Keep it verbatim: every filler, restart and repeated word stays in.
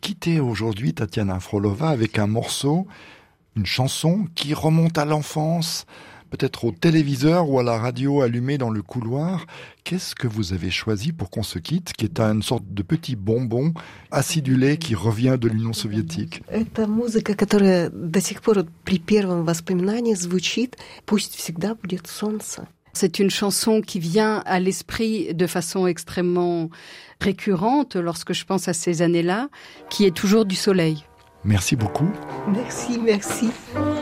quitter aujourd'hui Tatiana Frolova avec un morceau, une chanson qui remonte à l'enfance, peut-être au téléviseur ou à la radio allumée dans le couloir. Qu'est-ce que vous avez choisi pour qu'on se quitte, qui est une sorte de petit bonbon acidulé qui revient de l'Union soviétique? Это музыка, которая до сих пор при первом воспоминании звучит. Пусть всегда будет солнце. C'est une chanson qui vient à l'esprit de façon extrêmement récurrente lorsque je pense à ces années-là, qui est toujours du soleil. Merci beaucoup. Merci, merci.